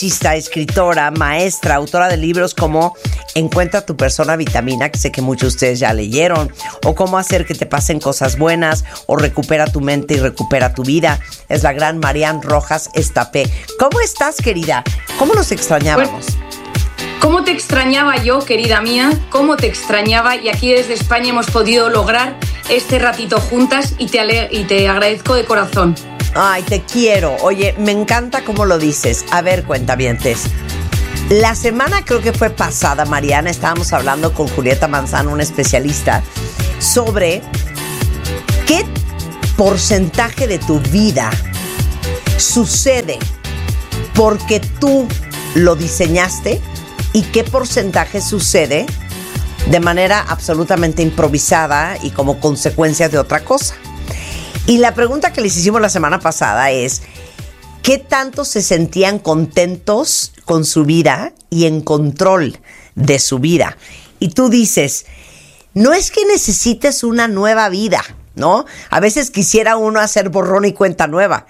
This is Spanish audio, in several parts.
Escritora, maestra, autora de libros como Encuentra tu persona vitamina, que sé que muchos de ustedes ya leyeron, o Cómo hacer que te pasen cosas buenas, o Recupera tu mente y recupera tu vida. Es la gran Marian Rojas Estapé. ¿Cómo estás, querida? ¿Cómo nos extrañábamos? ¿Cómo te extrañaba yo, querida mía? ¿Cómo te extrañaba? Y aquí desde España hemos podido lograr este ratito juntas y te agradezco de corazón. Ay, te quiero. Oye, me encanta cómo lo dices. A ver, cuentavientes. La semana creo que fue pasada, Mariana, estábamos hablando con Julieta Manzano, una especialista, sobre qué porcentaje de tu vida sucede porque tú lo diseñaste y qué porcentaje sucede de manera absolutamente improvisada y como consecuencia de otra cosa. Y la pregunta que les hicimos la semana pasada es, ¿qué tanto se sentían contentos con su vida y en control de su vida? Y tú dices, no es que necesites una nueva vida, ¿no? A veces quisiera uno hacer borrón y cuenta nueva.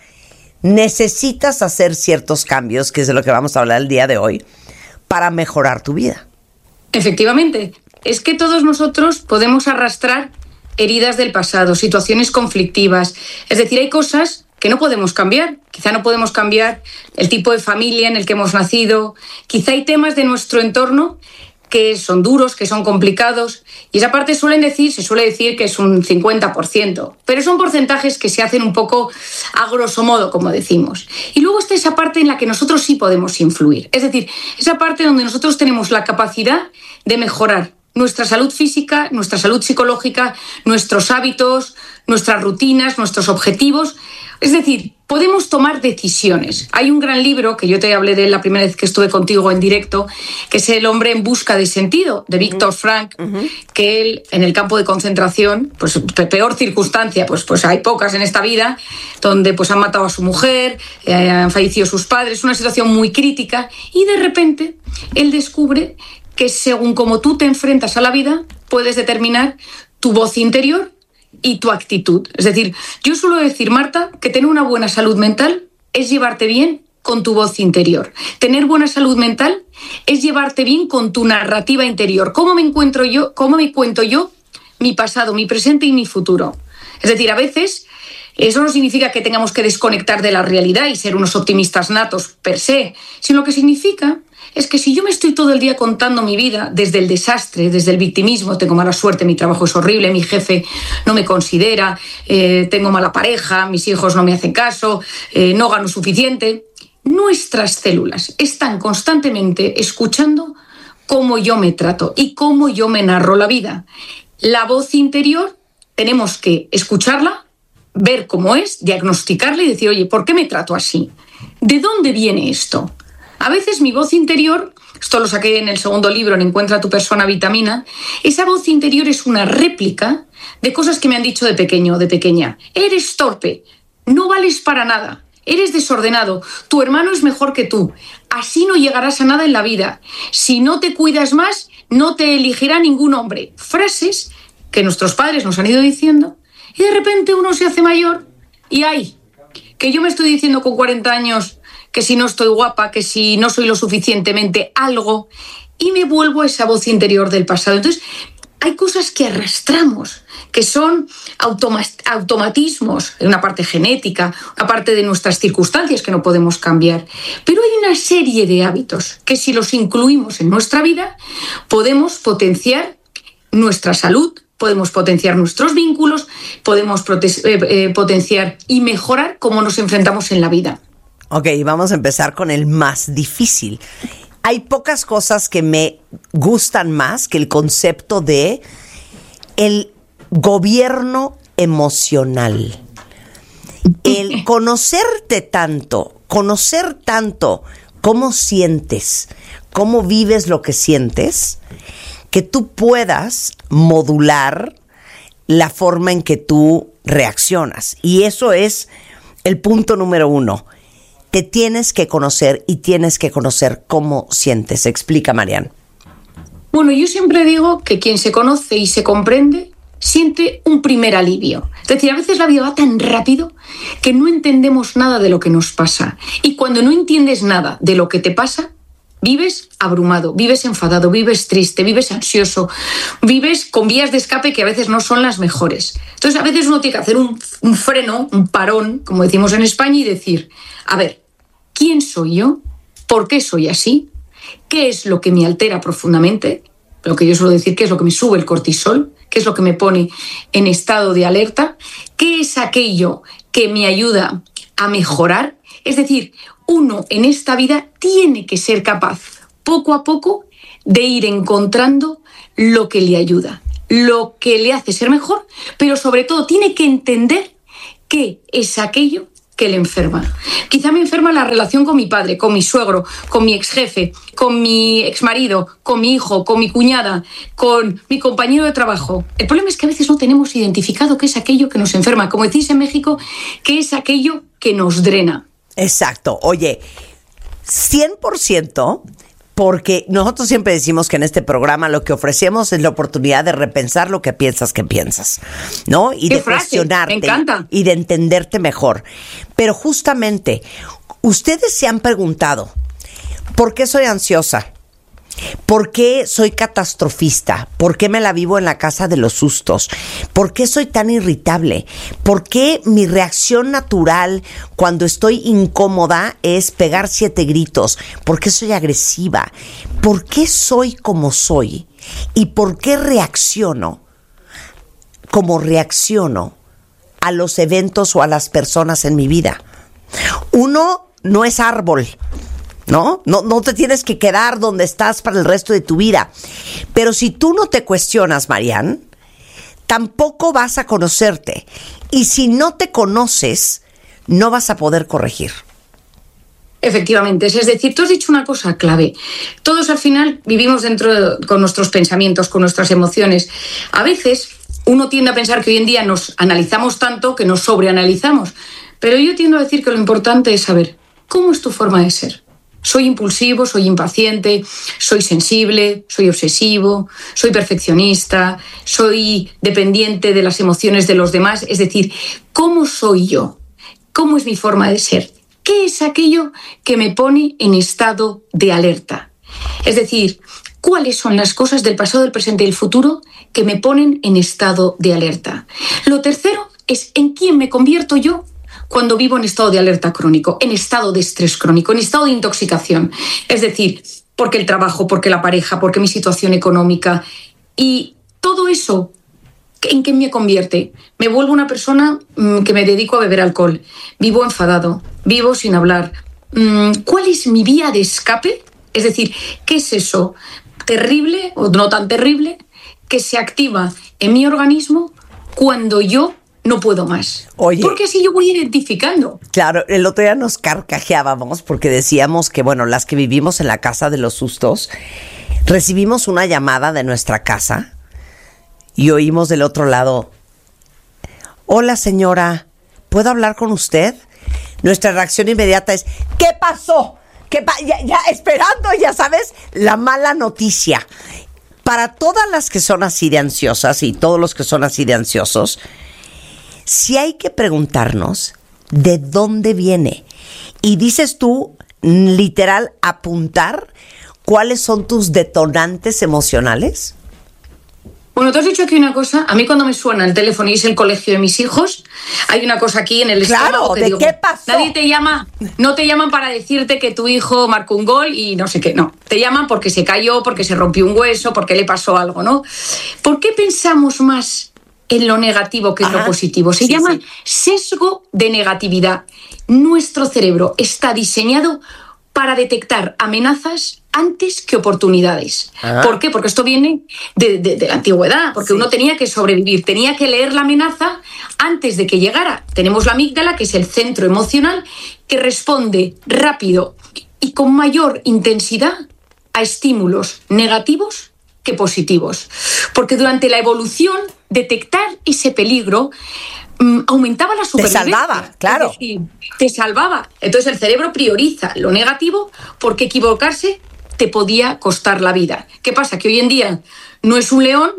Necesitas hacer ciertos cambios, que es de lo que vamos a hablar el día de hoy, para mejorar tu vida. Efectivamente, es que todos nosotros podemos arrastrar heridas del pasado, situaciones conflictivas. Es decir, hay cosas que no podemos cambiar. Quizá no podemos cambiar el tipo de familia en el que hemos nacido. Quizá hay temas de nuestro entorno que son duros, que son complicados. Y esa parte se suele decir que es un 50%. Pero son porcentajes que se hacen un poco a grosso modo, como decimos. Y luego está esa parte en la que nosotros sí podemos influir. Es decir, esa parte donde nosotros tenemos la capacidad de mejorar nuestra salud física, nuestra salud psicológica, nuestros hábitos, nuestras rutinas, nuestros objetivos. Es decir, podemos tomar decisiones. Hay un gran libro, que yo te hablé de él la primera vez que estuve contigo en directo, que es El hombre en busca de sentido, de Viktor Frankl, que él, en el campo de concentración, pues peor circunstancia, pues hay pocas en esta vida, donde pues han matado a su mujer, han fallecido sus padres, una situación muy crítica, y de repente él descubre que según como tú te enfrentas a la vida, puedes determinar tu voz interior y tu actitud. Es decir, yo suelo decir, Marta, que tener una buena salud mental es llevarte bien con tu voz interior. Tener buena salud mental es llevarte bien con tu narrativa interior. ¿Cómo me encuentro yo? ¿Cómo me cuento yo mi pasado, mi presente y mi futuro? Es decir, a veces eso no significa que tengamos que desconectar de la realidad y ser unos optimistas natos per se, sino que significa es que si yo me estoy todo el día contando mi vida desde el desastre, desde el victimismo, tengo mala suerte, mi trabajo es horrible, mi jefe no me considera, tengo mala pareja, mis hijos no me hacen caso, no gano suficiente, nuestras células están constantemente escuchando cómo yo me trato y cómo yo me narro la vida. La voz interior tenemos que escucharla, ver cómo es, diagnosticarla y decir, oye, ¿por qué me trato así? ¿De dónde viene esto? A veces mi voz interior, esto lo saqué en el segundo libro, en Encuentra tu persona vitamina, esa voz interior es una réplica de cosas que me han dicho de pequeño o de pequeña. Eres torpe, no vales para nada, eres desordenado, tu hermano es mejor que tú, así no llegarás a nada en la vida. Si no te cuidas más, no te elegirá ningún hombre. Frases que nuestros padres nos han ido diciendo y de repente uno se hace mayor y ¡ay! Que yo me estoy diciendo con 40 años que si no estoy guapa, que si no soy lo suficientemente algo, y me vuelvo a esa voz interior del pasado. Entonces, hay cosas que arrastramos, que son automatismos, una parte genética, una parte de nuestras circunstancias que no podemos cambiar. Pero hay una serie de hábitos que si los incluimos en nuestra vida, podemos potenciar nuestra salud, podemos potenciar nuestros vínculos, podemos potenciar y mejorar cómo nos enfrentamos en la vida. Ok, vamos a empezar con el más difícil. Hay pocas cosas que me gustan más que el concepto de el gobierno emocional. El conocerte tanto, conocer tanto cómo sientes, cómo vives lo que sientes, que tú puedas modular la forma en que tú reaccionas. Y eso es el punto número 1. Te tienes que conocer y tienes que conocer cómo sientes. Explica, Marian. Bueno, yo siempre digo que quien se conoce y se comprende siente un primer alivio. Es decir, a veces la vida va tan rápido que no entendemos nada de lo que nos pasa. Y cuando no entiendes nada de lo que te pasa, vives abrumado, vives enfadado, vives triste, vives ansioso, vives con vías de escape que a veces no son las mejores. Entonces, a veces uno tiene que hacer un freno, un parón, como decimos en España, y decir, a ver, ¿quién soy yo? ¿Por qué soy así? ¿Qué es lo que me altera profundamente? Lo que yo suelo decir, ¿qué es lo que me sube el cortisol? ¿Qué es lo que me pone en estado de alerta? ¿Qué es aquello que me ayuda a mejorar? Es decir, uno en esta vida tiene que ser capaz, poco a poco, de ir encontrando lo que le ayuda, lo que le hace ser mejor, pero sobre todo tiene que entender qué es aquello que le enferma. Quizá me enferma la relación con mi padre, con mi suegro, con mi ex jefe, con mi exmarido, con mi hijo, con mi cuñada, con mi compañero de trabajo. El problema es que a veces no tenemos identificado qué es aquello que nos enferma. Como decís en México, qué es aquello que nos drena. Exacto. Oye, 100%, porque nosotros siempre decimos que en este programa lo que ofrecemos es la oportunidad de repensar lo que piensas, ¿no? Y de cuestionarte. Me encanta. Y de entenderte mejor. Pero justamente, ustedes se han preguntado, ¿por qué soy ansiosa? ¿Por qué soy catastrofista? ¿Por qué me la vivo en la casa de los sustos? ¿Por qué soy tan irritable? ¿Por qué mi reacción natural cuando estoy incómoda es pegar 7 gritos? ¿Por qué soy agresiva? ¿Por qué soy como soy? ¿Y por qué reacciono como reacciono a los eventos o a las personas en mi vida? Uno no es árbol, ¿no? No te tienes que quedar donde estás para el resto de tu vida. Pero si tú no te cuestionas, Marianne, tampoco vas a conocerte. Y si no te conoces, no vas a poder corregir. Efectivamente, es decir, tú has dicho una cosa clave. Todos al final vivimos con nuestros pensamientos, con nuestras emociones. A veces uno tiende a pensar que hoy en día nos analizamos tanto que nos sobreanalizamos. Pero yo tiendo a decir que lo importante es saber cómo es tu forma de ser. Soy impulsivo, soy impaciente, soy sensible, soy obsesivo, soy perfeccionista, soy dependiente de las emociones de los demás. Es decir, ¿cómo soy yo? ¿Cómo es mi forma de ser? ¿Qué es aquello que me pone en estado de alerta? Es decir, ¿cuáles son las cosas del pasado, del presente y del futuro que me ponen en estado de alerta? Lo tercero es en quién me convierto yo cuando vivo en estado de alerta crónico, en estado de estrés crónico, en estado de intoxicación. Es decir, porque el trabajo, porque la pareja, porque mi situación económica. Y todo eso, ¿en qué me convierte? Me vuelvo una persona que me dedico a beber alcohol. Vivo enfadado, vivo sin hablar. ¿Cuál es mi vía de escape? Es decir, ¿qué es eso terrible o no tan terrible que se activa en mi organismo cuando yo no puedo más? Oye, porque así yo voy identificando. Claro, el otro día nos carcajeábamos porque decíamos que, bueno, las que vivimos en la casa de los sustos, recibimos una llamada de nuestra casa y oímos del otro lado, hola señora, ¿puedo hablar con usted? Nuestra reacción inmediata es, ¿qué pasó? Ya esperando, ya sabes, la mala noticia. Para todas las que son así de ansiosas y todos los que son así de ansiosos, sí hay que preguntarnos de dónde viene. Y dices tú, literal, apuntar cuáles son tus detonantes emocionales. Bueno, tú has dicho aquí una cosa. A mí cuando me suena el teléfono y es el colegio de mis hijos, hay una cosa aquí en el estómago que ¿de digo, qué pasó? Nadie te llama, no te llaman para decirte que tu hijo marcó un gol y no sé qué, no. Te llaman porque se cayó, porque se rompió un hueso, porque le pasó algo, ¿no? ¿Por qué pensamos más en lo negativo que en lo positivo? Se llama sesgo de negatividad. Nuestro cerebro está diseñado para detectar amenazas antes que oportunidades. ¿Por qué? Porque esto viene de la antigüedad, porque uno tenía que sobrevivir, tenía que leer la amenaza antes de que llegara. Tenemos la amígdala, que es el centro emocional, que responde rápido y con mayor intensidad a estímulos negativos que positivos. Porque durante la evolución, detectar ese peligro aumentaba la supervivencia. Te salvaba, claro. Es decir, te salvaba. Entonces el cerebro prioriza lo negativo porque equivocarse te podía costar la vida. ¿Qué pasa? Que hoy en día no es un león,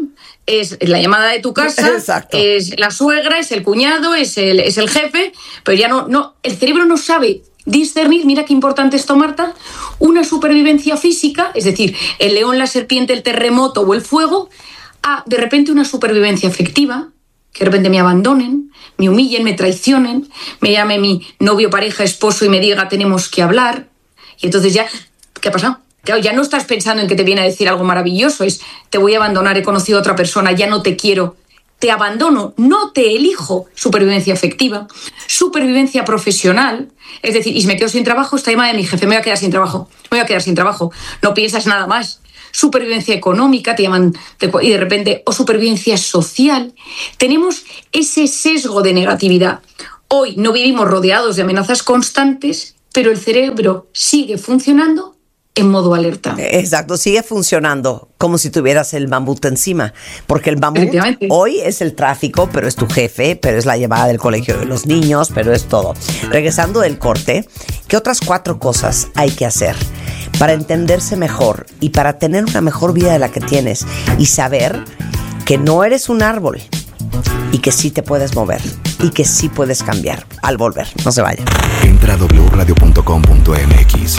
es la llamada de tu casa, Exacto. es la suegra, es el cuñado, es el jefe, pero ya no, el cerebro no sabe discernir, mira qué importante esto, Marta, una supervivencia física, es decir, el león, la serpiente, el terremoto o el fuego, a de repente una supervivencia afectiva, que de repente me abandonen, me humillen, me traicionen, me llame mi novio, pareja, esposo y me diga tenemos que hablar, y entonces ya, ¿qué ha pasado? Claro, ya no estás pensando en que te viene a decir algo maravilloso, es te voy a abandonar, he conocido a otra persona, ya no te quiero, te abandono, no te elijo. Supervivencia afectiva, supervivencia profesional, es decir, y si me quedo sin trabajo, esta llamada de mi jefe, me voy a quedar sin trabajo, no piensas nada más. Supervivencia económica, te llaman y de repente, o supervivencia social. Tenemos ese sesgo de negatividad. Hoy no vivimos rodeados de amenazas constantes, pero el cerebro sigue funcionando en modo alerta. Exacto, sigue funcionando como si tuvieras el mamut encima, porque el mamut hoy es el tráfico, pero es tu jefe, pero es la llamada del colegio de los niños, pero es todo. Regresando del corte, ¿qué otras 4 cosas hay que hacer para entenderse mejor y para tener una mejor vida de la que tienes y saber que no eres un árbol y que sí te puedes mover y que sí puedes cambiar al volver? No se vaya. Entra a wradio.com.mx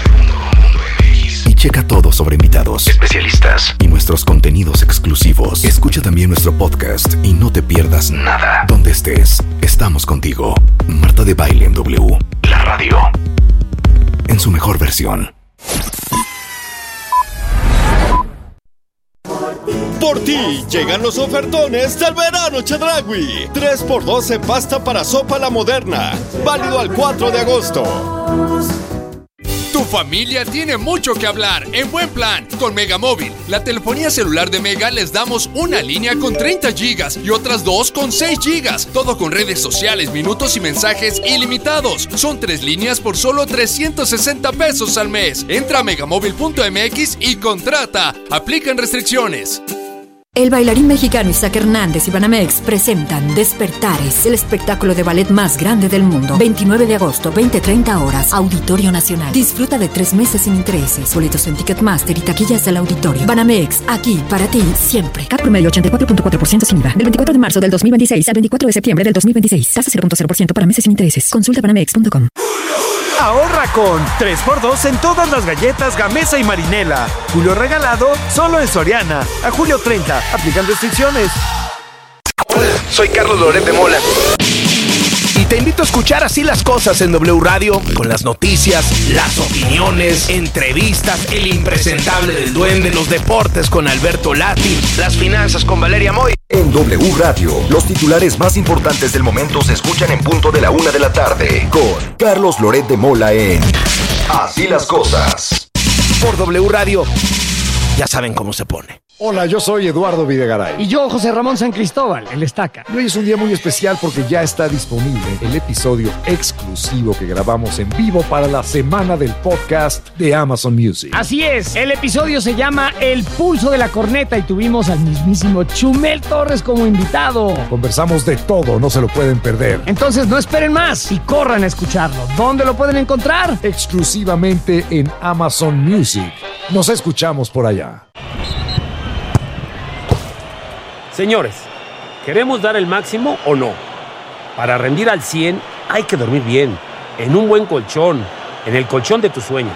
y checa todo sobre invitados, especialistas y nuestros contenidos exclusivos. Escucha también nuestro podcast y no te pierdas nada. Donde estés, estamos contigo. Marta de Baile en W, la radio, en su mejor versión. Por ti llegan los ofertones del verano Chedraui. 3x2 en pasta para sopa La Moderna. Válido al 4 de agosto. Tu familia tiene mucho que hablar en buen plan con Megamóvil. La telefonía celular de Mega les damos una línea con 30 gigas y otras 2 con 6 gigas. Todo con redes sociales, minutos y mensajes ilimitados. Son 3 líneas por solo 360 pesos al mes. Entra a megamóvil.mx y contrata. Aplican restricciones. El bailarín mexicano Isaac Hernández y Banamex presentan Despertares, el espectáculo de ballet más grande del mundo. 29 de agosto, 20:30 horas, Auditorio Nacional. Disfruta de 3 meses sin intereses. Boletos en Ticketmaster y taquillas del auditorio. Banamex, aquí para ti, siempre. CAT promedio 84.4% sin IVA. Del 24 de marzo del 2026 al 24 de septiembre del 2026. Tasa 0.0% para meses sin intereses. Consulta banamex.com. Ahorra con 3x2 en todas las galletas Gamesa y Marinela. Julio regalado solo en Soriana. A julio 30. Aplican restricciones. Hola, soy Carlos Loret de Mola. Y te invito a escuchar Así las Cosas en W Radio, con las noticias, las opiniones, entrevistas, el impresentable del duende, los deportes con Alberto Lati, las finanzas con Valeria Moy. En W Radio, los titulares más importantes del momento se escuchan en punto de la 1 de la tarde con Carlos Loret de Mola en Así las Cosas. Por W Radio, ya saben cómo se pone. Hola, yo soy Eduardo Videgaray. Y yo, José Ramón San Cristóbal, el Estaca. Y hoy es un día muy especial porque ya está disponible el episodio exclusivo que grabamos en vivo para la semana del podcast de Amazon Music. Así es, el episodio se llama El Pulso de la Corneta y tuvimos al mismísimo Chumel Torres como invitado. Conversamos de todo, no se lo pueden perder. Entonces no esperen más y corran a escucharlo. ¿Dónde lo pueden encontrar? Exclusivamente en Amazon Music. Nos escuchamos por allá. Señores, ¿queremos dar el máximo o no? Para rendir al 100 hay que dormir bien, en un buen colchón, en el colchón de tus sueños.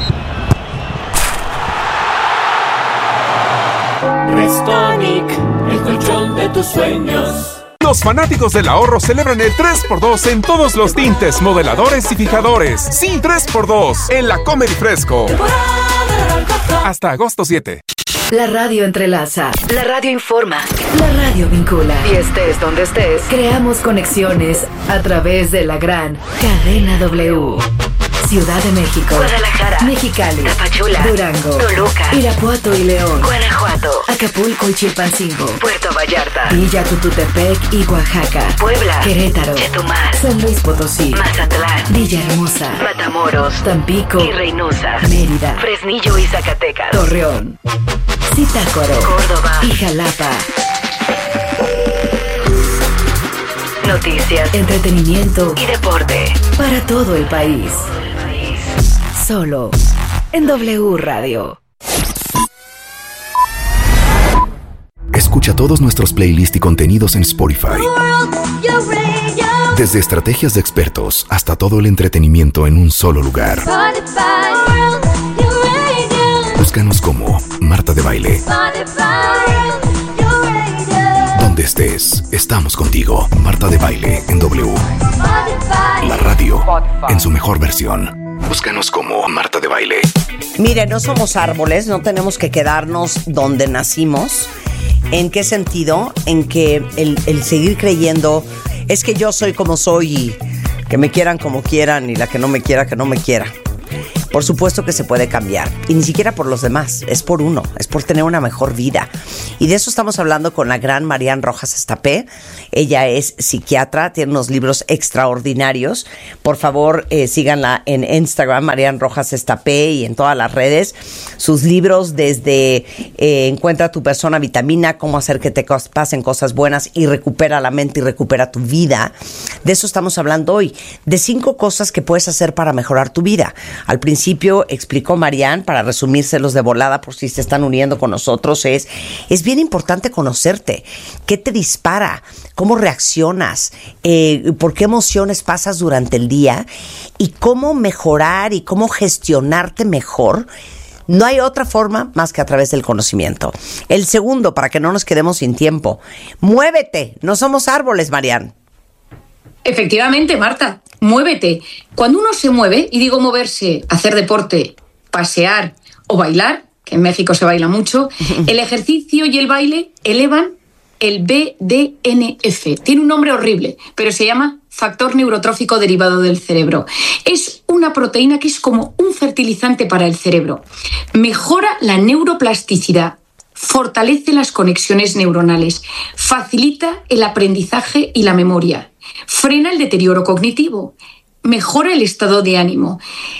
Restonic, el colchón de tus sueños. Los fanáticos del ahorro celebran el 3x2 en todos los tintes, modeladores y fijadores. Sí, 3x2 en la Comedy Fresco. Hasta agosto 7. La radio entrelaza, la radio informa, la radio vincula. Y estés donde estés, creamos conexiones a través de la gran cadena W. Ciudad de México, Guadalajara, Mexicali, Tapachula, Durango, Toluca, Irapuato y León, Guanajuato, Acapulco y Chilpancingo, Puerto Vallarta, Villa Tututepec y Oaxaca, Puebla, Querétaro, Chetumal, San Luis Potosí, Mazatlán, Villahermosa, Matamoros, Tampico y Reynosa, Mérida, Fresnillo y Zacatecas, Torreón, Zitácuaro, Córdoba y Jalapa. Noticias, entretenimiento y deporte para todo el país. Solo en W Radio. Escucha todos nuestros playlists y contenidos en Spotify. Desde estrategias de expertos hasta todo el entretenimiento en un solo lugar. Búscanos como Marta de Baile. Donde estés, estamos contigo. Marta de Baile en W. La radio en su mejor versión. Búscanos como Marta de Baile. Mire, no somos árboles, no tenemos que quedarnos donde nacimos. ¿En qué sentido? En que el seguir creyendo es que yo soy como soy y que me quieran como quieran y la que no me quiera, que no me quiera. Por supuesto que se puede cambiar, y ni siquiera por los demás, es por uno, es por tener una mejor vida. Y de eso estamos hablando con la gran Marian Rojas Estapé. Ella es psiquiatra, tiene unos libros extraordinarios. Por favor, síganla en Instagram, Marian Rojas Estapé, y en todas las redes. Sus libros desde Encuentra tu persona vitamina, cómo hacer que te pasen cosas buenas y recupera la mente y recupera tu vida. De eso estamos hablando hoy, de 5 cosas que puedes hacer para mejorar tu vida. Al principio explicó Marian, para resumírselos de volada por si se están uniendo con nosotros, es bien importante conocerte. ¿Qué te dispara? ¿Cómo reaccionas? ¿Por qué emociones pasas durante el día? Y cómo mejorar y cómo gestionarte mejor. No hay otra forma más que a través del conocimiento. El segundo, para que no nos quedemos sin tiempo, muévete. No somos árboles, Marian. Efectivamente, Marta, muévete. Cuando uno se mueve, y digo moverse, hacer deporte, pasear o bailar, que en México se baila mucho, el ejercicio y el baile elevan el BDNF. Tiene un nombre horrible, pero se llama factor neurotrófico derivado del cerebro. Es una proteína que es como un fertilizante para el cerebro. Mejora la neuroplasticidad, fortalece las conexiones neuronales, facilita el aprendizaje y la memoria, frena el deterioro cognitivo, mejora el estado de ánimo.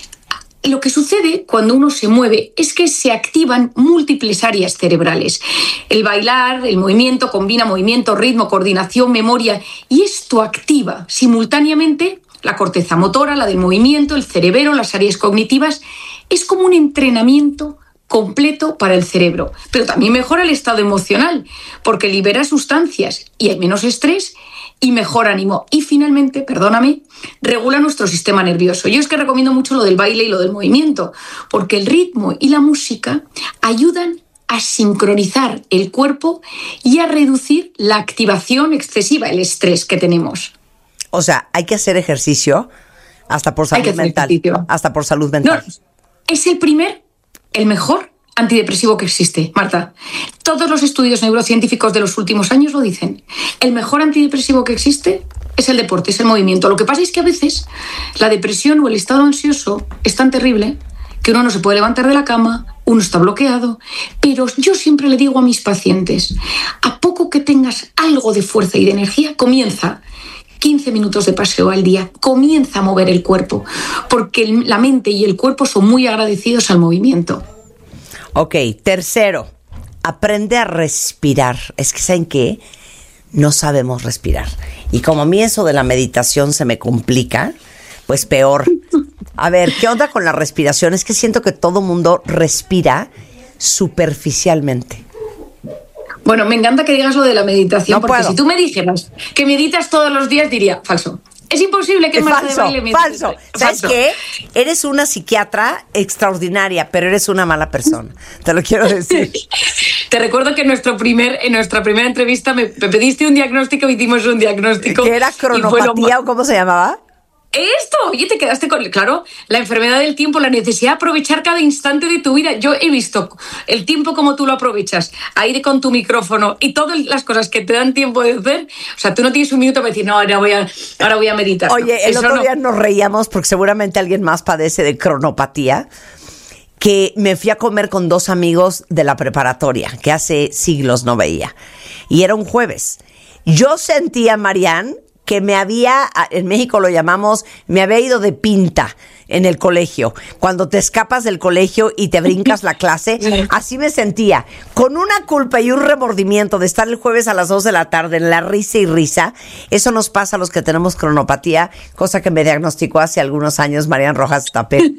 Lo que sucede cuando uno se mueve es que se activan múltiples áreas cerebrales. El bailar, el movimiento, combina movimiento, ritmo, coordinación, memoria, y esto activa simultáneamente la corteza motora, la del movimiento, el cerebelo, las áreas cognitivas. Es como un entrenamiento completo para el cerebro, pero también mejora el estado emocional, porque libera sustancias y hay menos estrés y mejor ánimo. Y finalmente, regula nuestro sistema nervioso. Yo es que recomiendo mucho lo del baile y lo del movimiento, porque el ritmo y la música ayudan a sincronizar el cuerpo y a reducir la activación excesiva, el estrés que tenemos. O sea, hay que hacer ejercicio hasta por salud mental. Hasta por salud mental. No, es el mejor antidepresivo que existe, Marta. Todos los estudios neurocientíficos de los últimos años lo dicen. El mejor antidepresivo que existe es el deporte, es el movimiento. Lo que pasa es que a veces la depresión o el estado ansioso es tan terrible que uno no se puede levantar de la cama, uno está bloqueado. Pero yo siempre le digo a mis pacientes, a poco que tengas algo de fuerza y de energía, comienza 15 minutos de paseo al día, comienza a mover el cuerpo, porque la mente y el cuerpo son muy agradecidos al movimiento. Ok, tercero, aprende a respirar. Es que, ¿saben qué? No sabemos respirar. Y como a mí eso de la meditación se me complica, pues peor. A ver, ¿qué onda con la respiración? Es que siento que todo mundo respira superficialmente. Bueno, me encanta que digas lo de la meditación, no porque puedo. Si tú me dijeras que meditas todos los días, diría, falso. Es imposible que Marta de Baile medite. Falso. ¿Sabes qué? Eres una psiquiatra extraordinaria, pero eres una mala persona. Te lo quiero decir. Te recuerdo que en nuestra primera entrevista me pediste un diagnóstico y hicimos un diagnóstico. ¿Qué era cronopatía o cómo se llamaba? Esto, oye, te quedaste con, claro, la enfermedad del tiempo, la necesidad de aprovechar cada instante de tu vida. Yo he visto el tiempo como tú lo aprovechas, aire con tu micrófono y todas las cosas que te dan tiempo de hacer. O sea, tú no tienes un minuto para decir, no, ahora voy a meditar. Oye, el otro día nos reíamos porque seguramente alguien más padece de cronopatía, que me fui a comer con 2 amigos de la preparatoria, que hace siglos no veía. Y era un jueves. Yo sentía, Marian, que en México lo llamamos, me había ido de pinta. en el colegio, cuando te escapas del colegio y te brincas la clase, así me sentía, con una culpa y un remordimiento de estar el jueves a las 2 de la tarde en la risa y risa. Eso nos pasa a los que tenemos cronopatía, cosa que me diagnosticó hace algunos años Marian Rojas Tapé.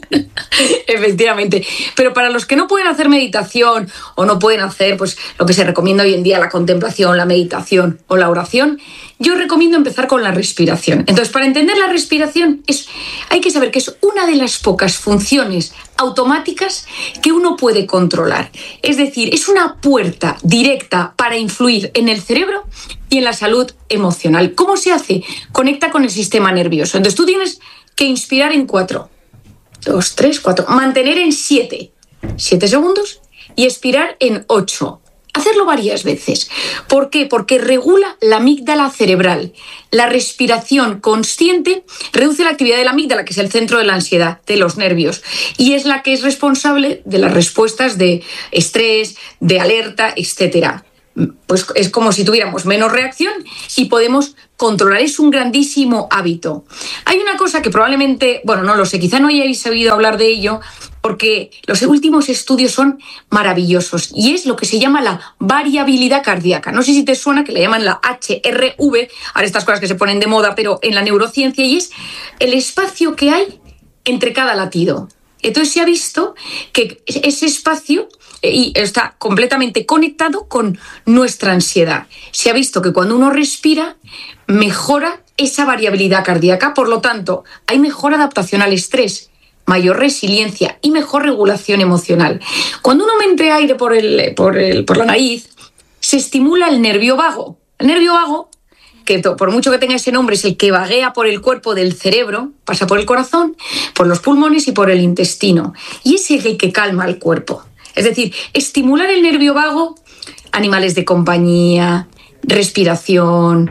Efectivamente, pero para los que no pueden hacer meditación o no pueden hacer pues lo que se recomienda hoy en día, la contemplación, la meditación o la oración, yo recomiendo empezar con la respiración. Entonces, para entender la respiración hay que saber que es una de las pocas funciones automáticas que uno puede controlar. Es decir, es una puerta directa para influir en el cerebro y en la salud emocional. ¿Cómo se hace? Conecta con el sistema nervioso. Entonces, tú tienes que inspirar en 4, 2, 3, 4, mantener en 7 segundos y expirar en 8. Hacerlo varias veces. ¿Por qué? Porque regula la amígdala cerebral. La respiración consciente reduce la actividad de la amígdala, que es el centro de la ansiedad, de los nervios, y es la que es responsable de las respuestas de estrés, de alerta, etcétera. Pues es como si tuviéramos menos reacción y podemos controlar. Es un grandísimo hábito. Hay una cosa que probablemente, no lo sé, quizá no hayáis oído hablar de ello, porque los últimos estudios son maravillosos y es lo que se llama la variabilidad cardíaca. No sé si te suena, que le llaman la HRV, ahora estas cosas que se ponen de moda, pero en la neurociencia, y es el espacio que hay entre cada latido. Entonces se ha visto que ese espacio está completamente conectado con nuestra ansiedad. Se ha visto que cuando uno respira, mejora esa variabilidad cardíaca, por lo tanto, hay mejor adaptación al estrés, mayor resiliencia y mejor regulación emocional. Cuando uno mete aire por la nariz, se estimula el nervio vago. El nervio vago, que por mucho que tenga ese nombre, es el que vaguea por el cuerpo del cerebro, pasa por el corazón, por los pulmones y por el intestino. Y ese es el que calma el cuerpo. Es decir, estimular el nervio vago, animales de compañía, respiración,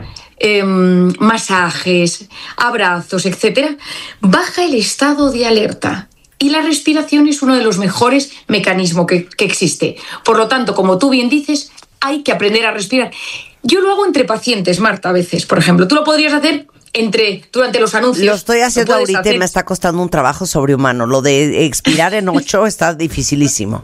masajes, abrazos, etcétera, baja el estado de alerta. Y la respiración es uno de los mejores mecanismos que existe. Por lo tanto, como tú bien dices, hay que aprender a respirar. Yo lo hago entre pacientes, Marta, a veces, por ejemplo. Tú lo podrías hacer durante los anuncios. Lo estoy haciendo ahorita y me está costando un trabajo sobrehumano. Lo de expirar en 8 está dificilísimo.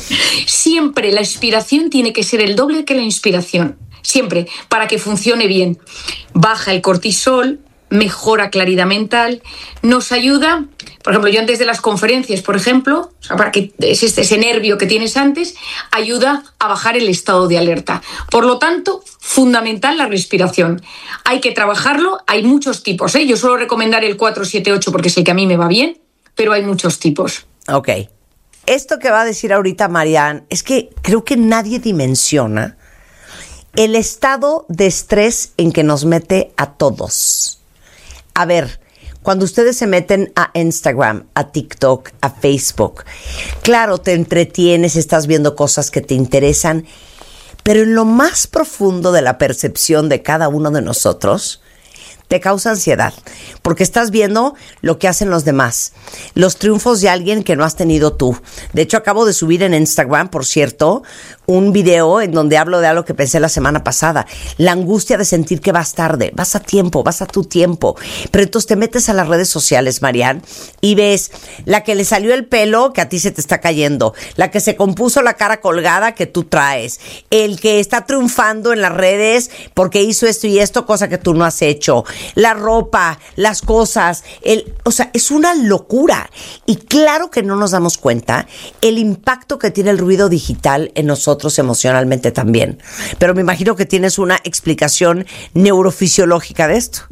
Siempre la expiración tiene que ser el doble que la inspiración. Siempre, para que funcione bien. Baja el cortisol, mejora claridad mental, nos ayuda, por ejemplo, yo antes de las conferencias, por ejemplo, para que ese nervio que tienes antes, ayuda a bajar el estado de alerta. Por lo tanto, fundamental la respiración. Hay que trabajarlo, hay muchos tipos, ¿eh? Yo suelo recomendar el 4-7-8 porque es el que a mí me va bien, pero hay muchos tipos. Ok. Esto que va a decir ahorita Marian, es que creo que nadie dimensiona el estado de estrés en que nos mete a todos. A ver, cuando ustedes se meten a Instagram, a TikTok, a Facebook, claro, te entretienes, estás viendo cosas que te interesan, pero en lo más profundo de la percepción de cada uno de nosotros, te causa ansiedad, porque estás viendo lo que hacen los demás, los triunfos de alguien que no has tenido tú. De hecho, acabo de subir en Instagram, por cierto, un video en donde hablo de algo que pensé la semana pasada, la angustia de sentir que vas tarde, vas a tiempo, vas a tu tiempo. Pero entonces te metes a las redes sociales, Marian, y ves la que le salió el pelo que a ti se te está cayendo, la que se compuso la cara colgada que tú traes, el que está triunfando en las redes porque hizo esto y esto, cosa que tú no has hecho, la ropa, las cosas, o sea, es una locura. Y claro que no nos damos cuenta el impacto que tiene el ruido digital en nosotros emocionalmente también. Pero me imagino que tienes una explicación neurofisiológica de esto.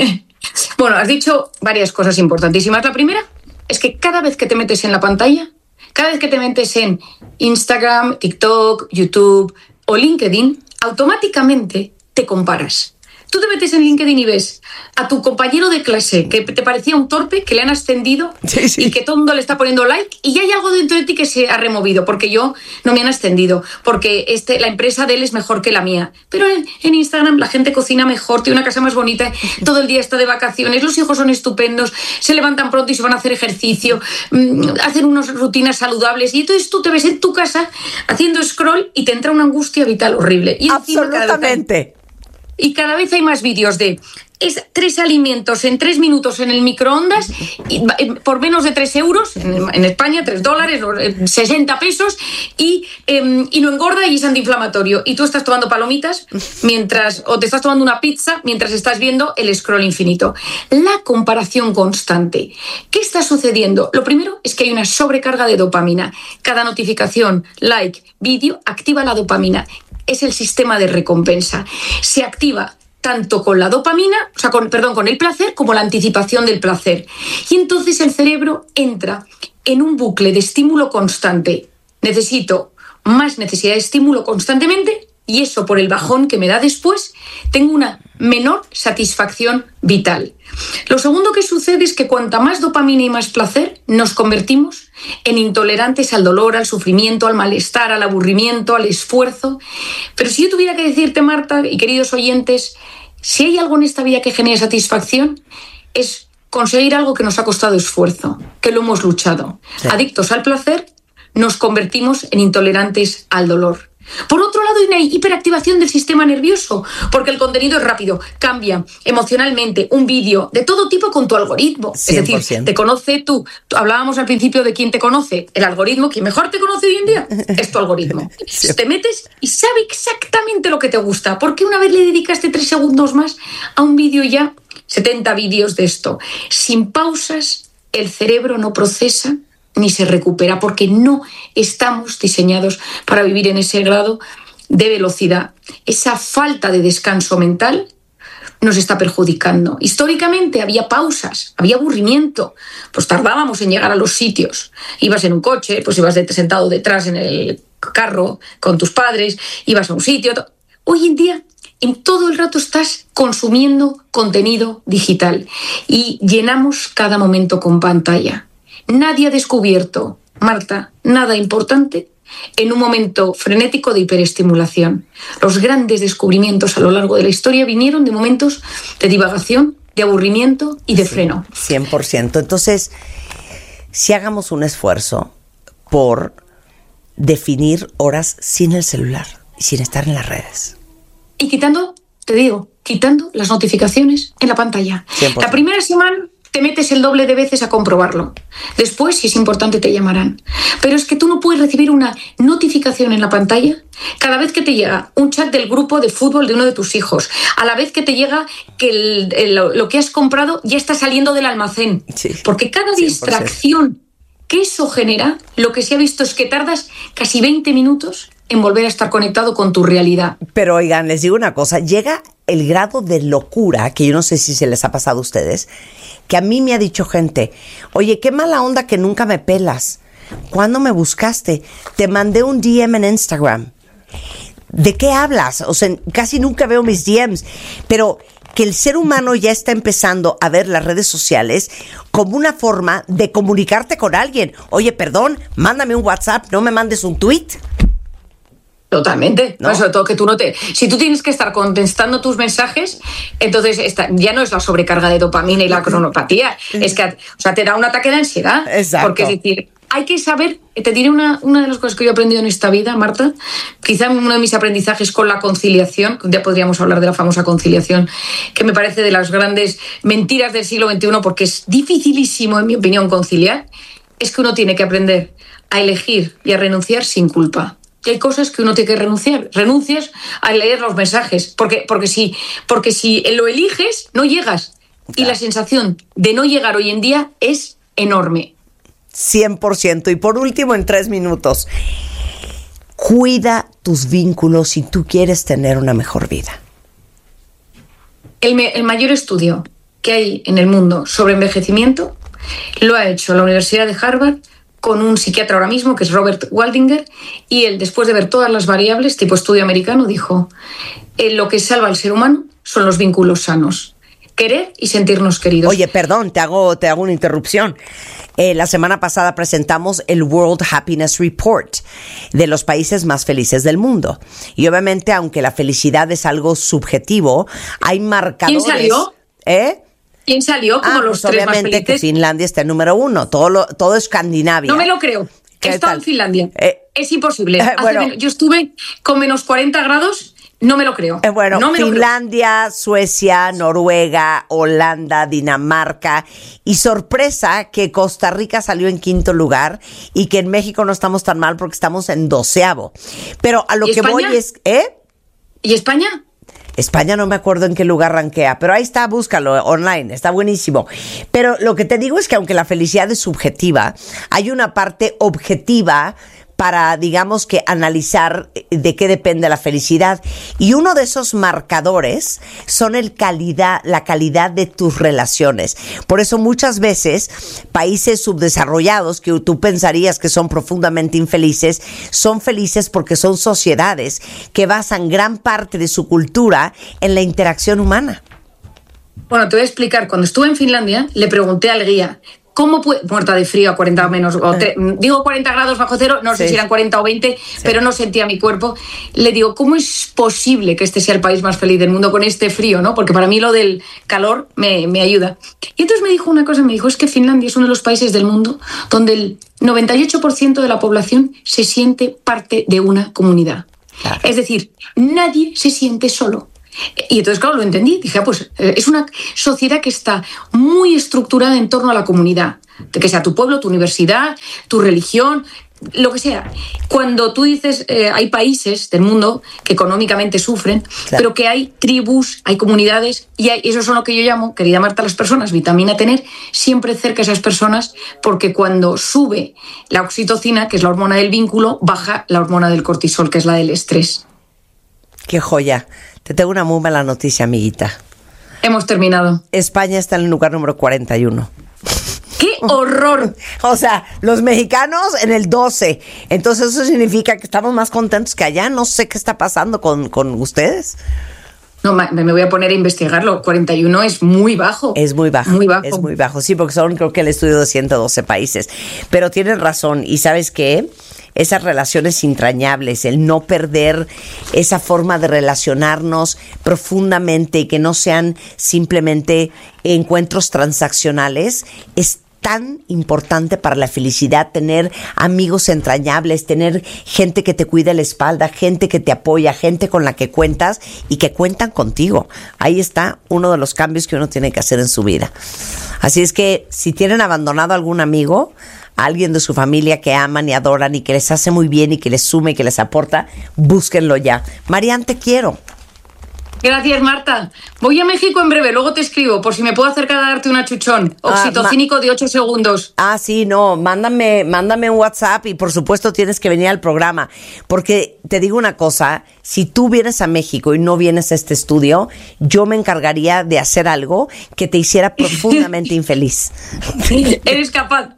Bueno, has dicho varias cosas importantísimas. La primera es que cada vez que te metes en la pantalla, cada vez que te metes en Instagram, TikTok, YouTube o LinkedIn, automáticamente te comparas. Tú te metes en LinkedIn y ves a tu compañero de clase que te parecía un torpe, que le han ascendido y que todo el mundo le está poniendo like, y ya hay algo dentro de ti que se ha removido, porque yo no me han ascendido, porque la empresa de él es mejor que la mía. Pero en Instagram la gente cocina mejor, tiene una casa más bonita, todo el día está de vacaciones, los hijos son estupendos, se levantan pronto y se van a hacer ejercicio, hacen unas rutinas saludables, y entonces tú te ves en tu casa haciendo scroll y te entra una angustia vital horrible. Y absolutamente. Y cada vez hay más vídeos de es 3 alimentos en 3 minutos en el microondas por menos de 3 euros, en España $3, 60 pesos, y no engorda y es antiinflamatorio. Y tú estás tomando palomitas o te estás tomando una pizza mientras estás viendo el scroll infinito. La comparación constante. ¿Qué está sucediendo? Lo primero es que hay una sobrecarga de dopamina. Cada notificación, like, vídeo, activa la dopamina. Es el sistema de recompensa. Se activa tanto con la dopamina, con el placer, como la anticipación del placer. Y entonces el cerebro entra en un bucle de estímulo constante. Necesito más necesidad de estímulo constantemente, y eso, por el bajón que me da después, tengo una menor satisfacción vital. Lo segundo que sucede es que cuanta más dopamina y más placer, nos convertimos en intolerantes al dolor, al sufrimiento, al malestar, al aburrimiento, al esfuerzo. Pero si yo tuviera que decirte, Marta, y queridos oyentes, si hay algo en esta vida que genere satisfacción, es conseguir algo que nos ha costado esfuerzo, que lo hemos luchado. Sí. Adictos al placer, nos convertimos en intolerantes al dolor. Por otro lado, hay una hiperactivación del sistema nervioso, porque el contenido es rápido, cambia emocionalmente, un vídeo de todo tipo con tu algoritmo. 100%. Es decir, te conoce tú. Hablábamos al principio de quién te conoce. El algoritmo, quien mejor te conoce hoy en día, es tu algoritmo. Sí. Te metes y sabe exactamente lo que te gusta, porque una vez le dedicaste 3 segundos más a un vídeo, ya 70 vídeos de esto. Sin pausas, el cerebro no procesa ni se recupera, porque no estamos diseñados para vivir en ese grado de velocidad. Esa falta de descanso mental nos está perjudicando. Históricamente había pausas, había aburrimiento, pues tardábamos en llegar a los sitios. Ibas en un coche, pues ibas sentado detrás en el carro con tus padres, ibas a un sitio. Hoy en día, en todo el rato estás consumiendo contenido digital y llenamos cada momento con pantalla. Nadie ha descubierto, Marta, nada importante en un momento frenético de hiperestimulación. Los grandes descubrimientos a lo largo de la historia vinieron de momentos de divagación, de aburrimiento y de freno. 100%. Entonces, si hagamos un esfuerzo por definir horas sin el celular y sin estar en las redes. Y quitando las notificaciones en la pantalla. 100%. La primera semana te metes el doble de veces a comprobarlo. Después, si es importante, te llamarán. Pero es que tú no puedes recibir una notificación en la pantalla cada vez que te llega un chat del grupo de fútbol de uno de tus hijos, a la vez que te llega que lo que has comprado ya está saliendo del almacén. Sí, porque cada 100%. Distracción que eso genera, lo que se ha visto es que tardas casi 20 minutos en volver a estar conectado con tu realidad. Pero oigan, les digo una cosa, llega el grado de locura, que yo no sé si se les ha pasado a ustedes, que a mí me ha dicho gente, oye, qué mala onda que nunca me pelas. ¿Cuándo me buscaste? Te mandé un DM en Instagram. ¿De qué hablas? O sea, casi nunca veo mis DMs, pero que el ser humano ya está empezando a ver las redes sociales como una forma de comunicarte con alguien. Oye, perdón, mándame un WhatsApp, no me mandes un tweet. Totalmente, ¿no? Sobre todo que tú no te... Si tú tienes que estar contestando tus mensajes, entonces ya no es la sobrecarga de dopamina y la cronopatía, es que te da un ataque de ansiedad. Exacto. Porque es decir, hay que saber, te diré una de las cosas que yo he aprendido en esta vida, Marta, quizá uno de mis aprendizajes con la conciliación, que un día podríamos hablar de la famosa conciliación, que me parece de las grandes mentiras del siglo XXI, porque es dificilísimo, en mi opinión, conciliar, es que uno tiene que aprender a elegir y a renunciar sin culpa. Y hay cosas que uno tiene que renunciar. Renuncias a leer los mensajes, porque si lo eliges, no llegas. Y la sensación de no llegar hoy en día es enorme. 100%. Y por último, en 3 minutos, cuida tus vínculos si tú quieres tener una mejor vida. El mayor estudio que hay en el mundo sobre envejecimiento lo ha hecho la Universidad de Harvard con un psiquiatra ahora mismo, que es Robert Waldinger, y él, después de ver todas las variables, tipo estudio americano, dijo, lo que salva al ser humano son los vínculos sanos. Querer y sentirnos queridos. Oye, perdón, te hago una interrupción. La semana pasada presentamos el World Happiness Report de los países más felices del mundo. Y obviamente, aunque la felicidad es algo subjetivo, hay marcadores... ¿Quién salió? ¿Quién salió como los pues 3 más obviamente felices? Que Finlandia está en número 1, todo Escandinavia. No me lo creo. He estado en Finlandia. Es imposible. Bueno. Yo estuve con menos 40 grados No me lo creo. Bueno, no me Finlandia, Suecia, Noruega, Holanda, Dinamarca y sorpresa que Costa Rica salió en 5º lugar y que en México no estamos tan mal porque estamos en 12º. Pero a lo que España? voy es... ¿Y España? España no me acuerdo en qué lugar rankea, pero ahí está, búscalo online, está buenísimo. Pero lo que te digo es que aunque la felicidad es subjetiva, hay una parte objetiva para, digamos, que analizar de qué depende la felicidad. Y uno de esos marcadores son la calidad de tus relaciones. Por eso muchas veces países subdesarrollados que tú pensarías que son profundamente infelices, son felices porque son sociedades que basan gran parte de su cultura en la interacción humana. Bueno, te voy a explicar. Cuando estuve en Finlandia, le pregunté al guía, ¿cómo puede, muerta de frío a 40 menos, digo 40 grados bajo cero, no sé si eran 40 o 20, pero no sentía mi cuerpo. Le digo, ¿cómo es posible que este sea el país más feliz del mundo con este frío, ¿no? Porque para mí lo del calor me ayuda. Y entonces me dijo una cosa, es que Finlandia es uno de los países del mundo donde el 98% de la población se siente parte de una comunidad. Claro. Es decir, nadie se siente solo. Y entonces, claro, lo entendí. Dije, pues es una sociedad que está muy estructurada en torno a la comunidad. Que sea tu pueblo, tu universidad, tu religión, lo que sea. Cuando tú dices, hay países del mundo que económicamente sufren, claro, pero que hay tribus, hay comunidades, y eso son lo que yo llamo, querida Marta, las personas, vitamina tener siempre cerca a esas personas, porque cuando sube la oxitocina, que es la hormona del vínculo, baja la hormona del cortisol, que es la del estrés. ¡Qué joya! Te tengo una muy mala noticia, amiguita. Hemos terminado. España está en el lugar número 41. ¡Qué horror! O sea, los mexicanos en el 12. Entonces eso significa que estamos más contentos que allá. No sé qué está pasando con ustedes. No, me voy a poner a investigarlo. 41 es muy bajo. Es muy bajo. Muy bajo. Es muy bajo, sí, porque son, creo que el estudio de 112 países. Pero tienes razón. ¿Y sabes qué? Esas relaciones entrañables, el no perder esa forma de relacionarnos profundamente y que no sean simplemente encuentros transaccionales, es tan importante para la felicidad, tener amigos entrañables, tener gente que te cuida la espalda, gente que te apoya, gente con la que cuentas y que cuentan contigo. Ahí está uno de los cambios que uno tiene que hacer en su vida. Así es que si tienen abandonado a algún amigo, a alguien de su familia que aman y adoran y que les hace muy bien y que les sume y que les aporta, búsquenlo ya. Marian, te quiero. Gracias, Marta. Voy a México en breve, luego te escribo, por si me puedo acercar a darte un achuchón. Oxitocínico de 8 segundos. Sí, no, mándame un WhatsApp y por supuesto tienes que venir al programa. Porque te digo una cosa, si tú vienes a México y no vienes a este estudio, yo me encargaría de hacer algo que te hiciera profundamente infeliz. Eres capaz.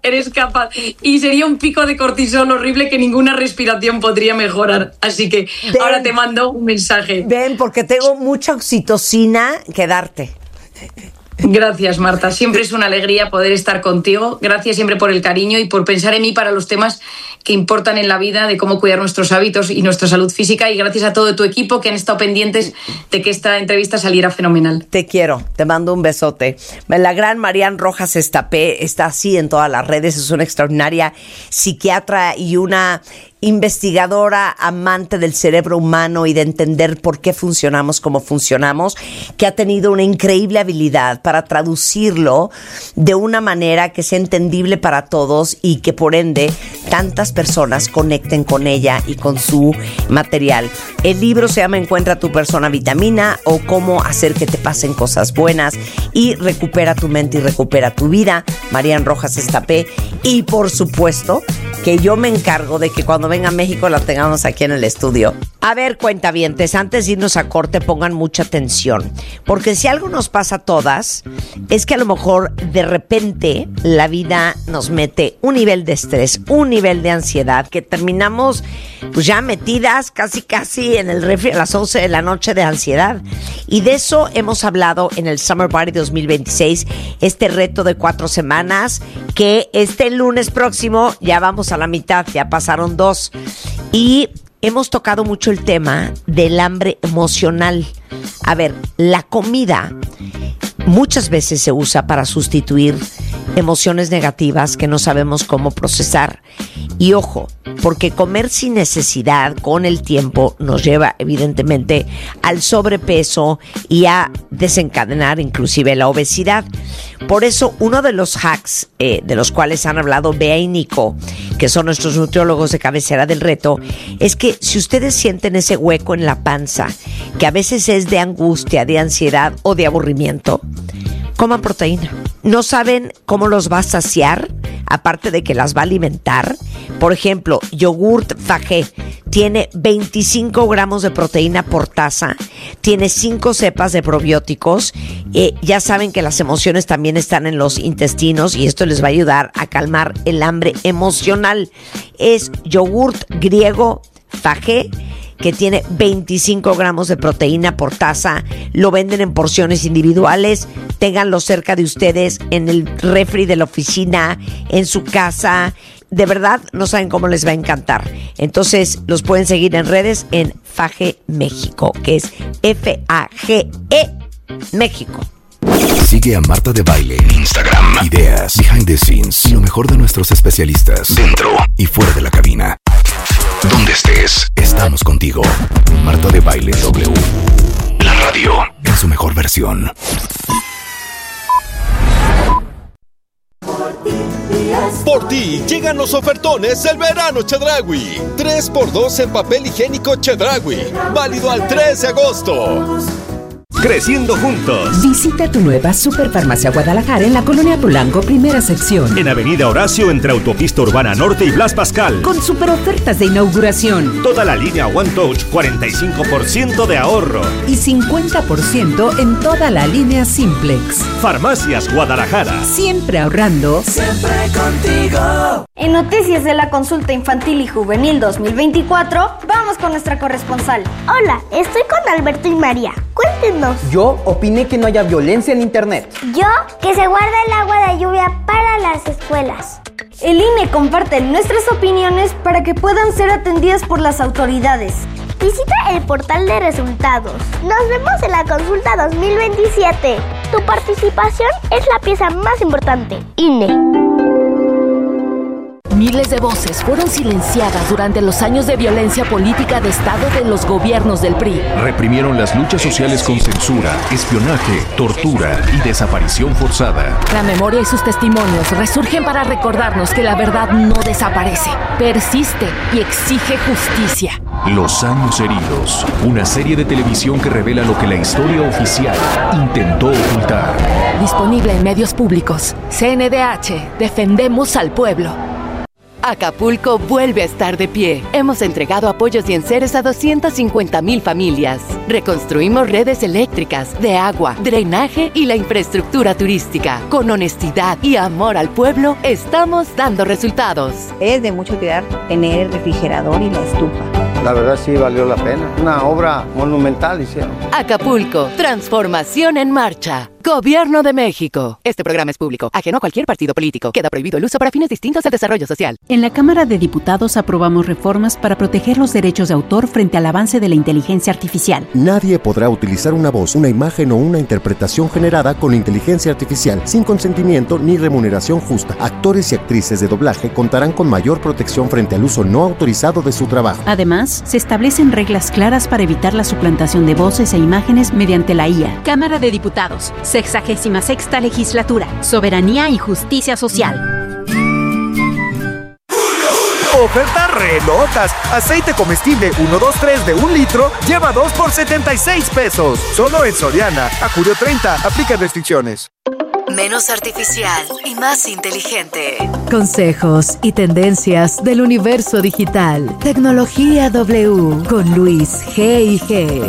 Y sería un pico de cortisol horrible que ninguna respiración podría mejorar. Así que ahora te mando un mensaje. Ven, porque tengo mucha oxitocina que darte. Gracias, Marta. Siempre es una alegría poder estar contigo. Gracias siempre por el cariño y por pensar en mí para los temas que importan en la vida, de cómo cuidar nuestros hábitos y nuestra salud física. Y gracias a todo tu equipo que han estado pendientes de que esta entrevista saliera fenomenal. Te quiero, te mando un besote. La gran Marian Rojas Estapé está así en todas las redes. Es una extraordinaria psiquiatra y una investigadora, amante del cerebro humano y de entender por qué funcionamos como funcionamos, que ha tenido una increíble habilidad para traducirlo de una manera que sea entendible para todos y que por ende tantas personas conecten con ella y con su material. El libro se llama Encuentra tu persona vitamina o Cómo hacer que te pasen cosas buenas y recupera tu mente y recupera tu vida. Marian Rojas Estapé. Y por supuesto que yo me encargo de que cuando venga a México la tengamos aquí en el estudio. A ver, cuentavientes, antes de irnos a corte pongan mucha atención, porque si algo nos pasa a todas es que a lo mejor de repente la vida nos mete un nivel de estrés, un nivel de ansiedad, que terminamos pues ya metidas casi en el refri a las 11 de la noche de ansiedad. Y de eso hemos hablado en el Summer Party 2026, este reto de 4 semanas, que este lunes próximo ya vamos a la mitad, ya pasaron 2. Y hemos tocado mucho el tema del hambre emocional. A ver, la comida muchas veces se usa para sustituir emociones negativas que no sabemos cómo procesar. Y ojo, porque comer sin necesidad con el tiempo nos lleva evidentemente al sobrepeso y a desencadenar inclusive la obesidad. Por eso uno de los hacks de los cuales han hablado Bea y Nico, que son nuestros nutriólogos de cabecera del reto, es que si ustedes sienten ese hueco en la panza, que a veces es de angustia, de ansiedad o de aburrimiento, coman proteína. ¿No saben cómo los va a saciar? Aparte de que las va a alimentar. Por ejemplo, yogurt Fagé tiene 25 gramos de proteína por taza, tiene 5 cepas de probióticos. Ya saben que las emociones también están en los intestinos y esto les va a ayudar a calmar el hambre emocional. Es yogurt griego Fagé, que tiene 25 gramos de proteína por taza. Lo venden en porciones individuales. Ténganlo cerca de ustedes, en el refri de la oficina, en su casa. De verdad, no saben cómo les va a encantar. Entonces, los pueden seguir en redes en Fage México, que es F-A-G-E México. Sigue a Marta de Baile en Instagram. Ideas, behind the scenes y lo mejor de nuestros especialistas dentro y fuera de la cabina. Donde estés, estamos contigo. Marta de Baile W. La radio en su mejor versión. Por ti llegan los ofertones del verano Chedraui. 3x2 en papel higiénico Chedraui. Válido al 3 de agosto. Creciendo juntos. Visita tu nueva Superfarmacia Guadalajara en la Colonia Polanco, primera sección. En Avenida Horacio, entre Autopista Urbana Norte y Blas Pascal. Con super ofertas de inauguración. Toda la línea One Touch, 45% de ahorro. Y 50% en toda la línea Simplex. Farmacias Guadalajara. Siempre ahorrando. Siempre contigo. En Noticias de la Consulta Infantil y Juvenil 2024, vamos con nuestra corresponsal. Hola, estoy con Alberto y María. Cuéntenos. Yo opiné que no haya violencia en internet. Yo, que se guarde el agua de lluvia para las escuelas. El INE comparte nuestras opiniones para que puedan ser atendidas por las autoridades. Visita el portal de resultados. Nos vemos en la consulta 2027. Tu participación es la pieza más importante. INE. Miles de voces fueron silenciadas durante los años de violencia política de Estado de los gobiernos del PRI. Reprimieron las luchas sociales con censura, espionaje, tortura y desaparición forzada. La memoria y sus testimonios resurgen para recordarnos que la verdad no desaparece, persiste y exige justicia. Los años heridos, una serie de televisión que revela lo que la historia oficial intentó ocultar. Disponible en medios públicos. CNDH, defendemos al pueblo. Acapulco vuelve a estar de pie. Hemos entregado apoyos y enseres a 250,000 familias. Reconstruimos redes eléctricas, de agua, drenaje y la infraestructura turística. Con honestidad y amor al pueblo, estamos dando resultados. Es de mucha utilidad tener el refrigerador y la estufa. La verdad sí valió la pena. Una obra monumental hicieron. Acapulco, transformación en marcha. Gobierno de México. Este programa es público, ajeno a cualquier partido político. Queda prohibido el uso para fines distintos al desarrollo social. En la Cámara de Diputados aprobamos reformas para proteger los derechos de autor frente al avance de la inteligencia artificial. Nadie podrá utilizar una voz, una imagen o una interpretación generada con inteligencia artificial sin consentimiento ni remuneración justa. Actores y actrices de doblaje contarán con mayor protección frente al uso no autorizado de su trabajo. Además, se establecen reglas claras para evitar la suplantación de voces e imágenes mediante la IA. Cámara de Diputados, 66ª Legislatura, Soberanía y Justicia Social. Ofertas re locas. Aceite comestible 123 de 1 litro, lleva 2 por 76 pesos. Solo en Soriana. A julio 30, aplica restricciones. Menos artificial y más inteligente. Consejos y tendencias del universo digital. Tecnología W con Luis G&G.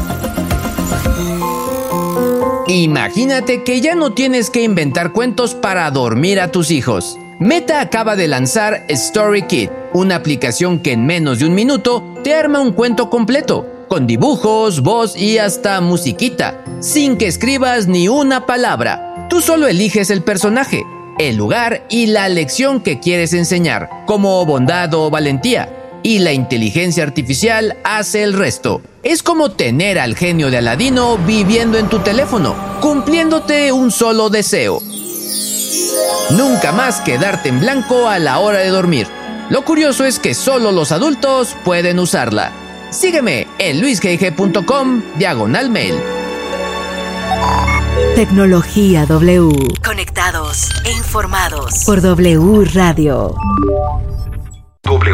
Imagínate que ya no tienes que inventar cuentos para dormir a tus hijos. Meta acaba de lanzar Story Kit, una aplicación que en menos de 1 minuto te arma un cuento completo, con dibujos, voz y hasta musiquita, sin que escribas ni una palabra. Tú solo eliges el personaje, el lugar y la lección que quieres enseñar, como bondad o valentía, y la inteligencia artificial hace el resto. Es como tener al genio de Aladino viviendo en tu teléfono, cumpliéndote un solo deseo. Nunca más quedarte en blanco a la hora de dormir. Lo curioso es que solo los adultos pueden usarla. Sígueme en luisgg.com/mail. Tecnología W. Conectados e informados por W Radio. W.